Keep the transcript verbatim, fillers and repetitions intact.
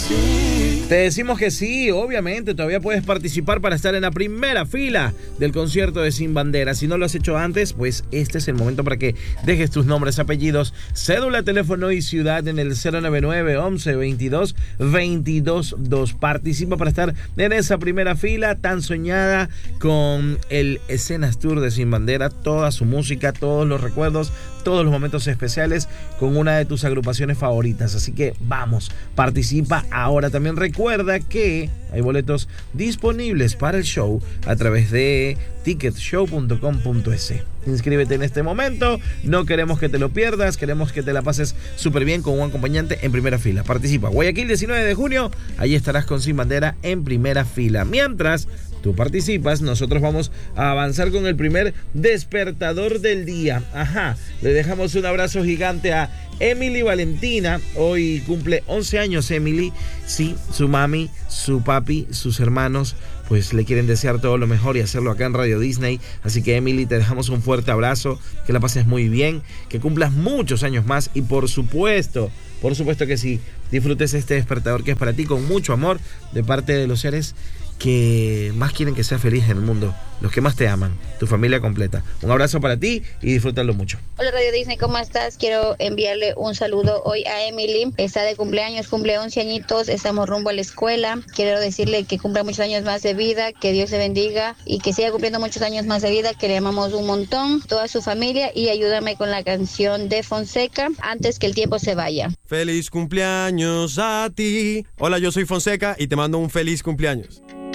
Te decimos que sí, obviamente, todavía puedes participar para estar en la primera fila del concierto de Sin Bandera. Si no lo has hecho antes, pues este es el momento para que dejes tus nombres, apellidos, cédula, teléfono y ciudad en el cero nueve nueve, once, veintidós, veintidós dos. Participa para estar en esa primera fila tan soñada con el Escenas Tour de Sin Bandera, toda su música, todos los recuerdos, todos los momentos especiales con una de tus agrupaciones favoritas. Así que vamos, participa ahora. También recuerda que hay boletos disponibles para el show a través de ticket show punto com punto es. Inscríbete en este momento, no queremos que te lo pierdas, queremos que te la pases súper bien con un acompañante en primera fila. Participa, Guayaquil, diecinueve de junio, allí estarás con Sin Bandera en primera fila. Mientras tú participas, nosotros vamos a avanzar con el primer despertador del día. Ajá, le dejamos un abrazo gigante a Emily Valentina. Hoy cumple once años Emily. Sí, su mami, su papi, sus hermanos pues le quieren desear todo lo mejor y hacerlo acá en Radio Disney. Así que Emily, te dejamos un fuerte abrazo, que la pases muy bien, que cumplas muchos años más y por supuesto, por supuesto que sí, disfrutes este despertador que es para ti con mucho amor de parte de los seres que más quieren que seas feliz en el mundo, los que más te aman, tu familia completa. Un abrazo para ti y disfrútalo mucho. Hola Radio Disney, ¿cómo estás? Quiero enviarle un saludo hoy a Emily. Está de cumpleaños, cumple once añitos, estamos rumbo a la escuela. Quiero decirle que cumpla muchos años más de vida, que Dios le bendiga y que siga cumpliendo muchos años más de vida, que le amamos un montón, toda su familia, y ayúdame con la canción de Fonseca, Antes que el tiempo se vaya. Feliz cumpleaños a ti. Hola, yo soy Fonseca y te mando un feliz cumpleaños.